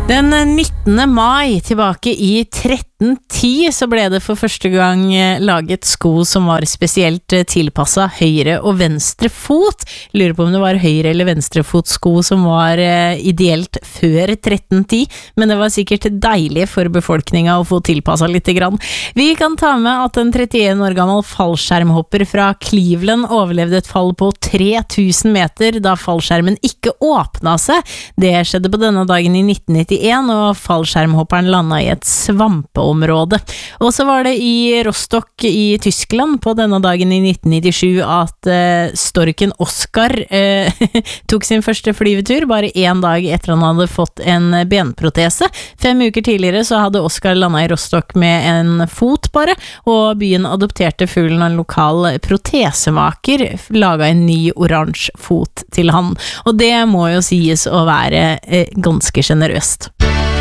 Den 19. mai tilbake i 1310 så ble det for første gang laget sko som var spesielt tilpasset høyre og venstre fot. Lurer på om det var høyre eller venstre fotsko som var ideelt før 1310, men det var sikkert deilig for befolkningen å få tilpasset litt grann. Vi kan ta med at en 31 år gammel fallskjermhopper fra Cleveland overlevde et fall på 3000 meter da fallskjermen ikke åpnet seg. Det skjedde på denne dagen i 1991, og fallskjermhopperen landet i et svampeområde. Og så var det i Rostock i Tyskland på denne dagen i 1997 at storken Oscar tok sin første flyvetur, bare en dag etter han hadde fått en benprotese. 5 uker tidligere så hadde Oscar landet i Rostock med en fot bare, og byen adopterte fuglen av en lokal protesemaker, laget en ny oransje fot til han. Og det må jo sies å være ganske generøst.